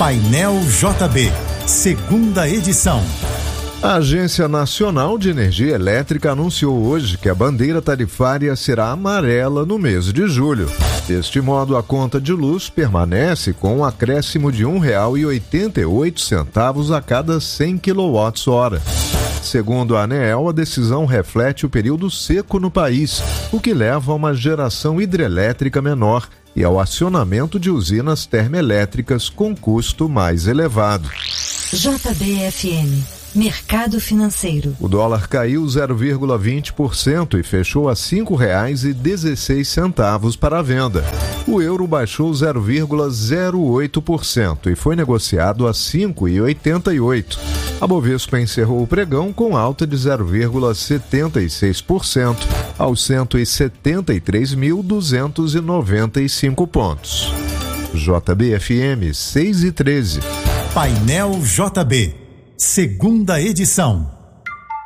Painel JB, segunda edição. A Agência Nacional de Energia Elétrica anunciou hoje que a bandeira tarifária será amarela no mês de julho. Deste modo, a conta de luz permanece com um acréscimo de R$ 1,88 a cada 100 kWh. Segundo a ANEEL, a decisão reflete o período seco no país, o que leva a uma geração hidrelétrica menor e ao acionamento de usinas termoelétricas com custo mais elevado. JBFM, Mercado Financeiro. O dólar caiu 0,20% e fechou a R$ 5,16 para a venda. O euro baixou 0,08% e foi negociado a R$ 5,88. A Bovespa encerrou o pregão com alta de 0,76% aos 173.295 pontos. JBFM 6:13. Painel JB, segunda edição.